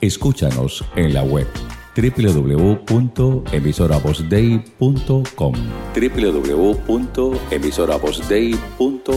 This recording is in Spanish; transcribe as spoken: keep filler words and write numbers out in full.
Escúchanos en la web doble u doble u doble u punto emisora voz dei punto com doble u doble u doble u punto emisora voz dei punto com